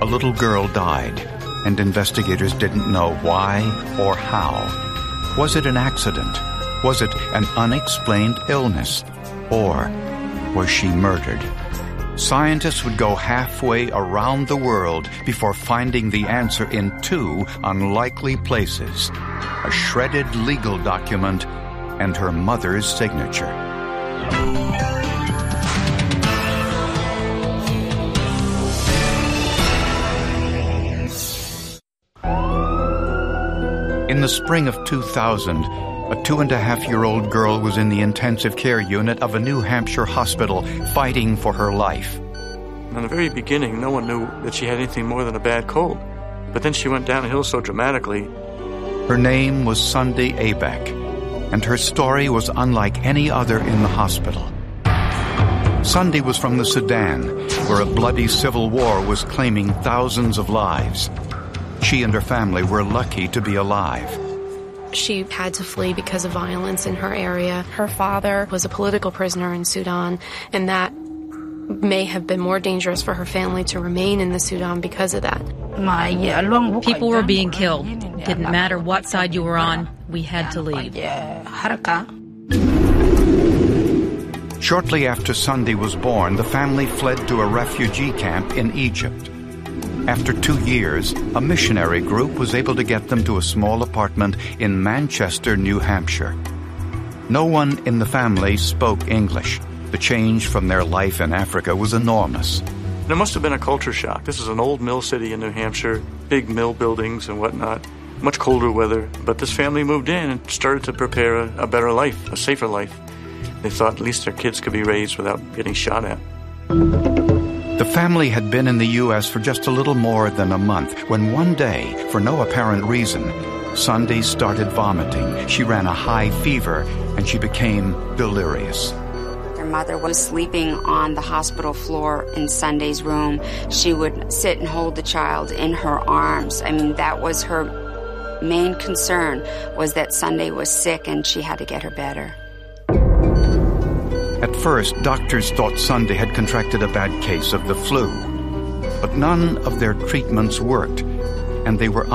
a little girl died, and investigators didn't know why or how. Was it an accident? Was it an unexplained illness? Or was she murdered? Scientists would go halfway around the world before finding the answer in two unlikely places: a shredded legal document and her mother's signature. In the spring of 2000, a 2.5-year-old girl was in the intensive care unit of a New Hampshire hospital fighting for her life. In the very beginning, no one knew that she had anything more than a bad cold. But then she went downhill so dramatically. Her name was Sunday Abek, and her story was unlike any other in the hospital. Sunday was from the Sudan, where a bloody civil war was claiming thousands of lives. She and her family were lucky to be alive. She had to flee because of violence in her area. Her father was a political prisoner in Sudan, and that may have been more dangerous for her family to remain in the Sudan because of that. People were being killed. Didn't matter what side you were on, we had to leave. Shortly after Sunday was born, the family fled to a refugee camp in Egypt. After 2 years, a missionary group was able to get them to a small apartment in Manchester, New Hampshire. No one in the family spoke English. The change from their life in Africa was enormous. There must have been a culture shock. This is an old mill city in New Hampshire, big mill buildings and whatnot, much colder weather. But this family moved in and started to prepare a better life, a safer life. They thought at least their kids could be raised without getting shot at. The family had been in the U.S. for just a little more than a month when one day, for no apparent reason, Sunday started vomiting. She ran a high fever and she became delirious. Her mother was sleeping on the hospital floor in Sunday's room. She would sit and hold the child in her arms. I mean, that was her main concern, was that Sunday was sick and she had to get her better. At first, doctors thought Sunday had contracted a bad case of the flu. But none of their treatments worked, and they were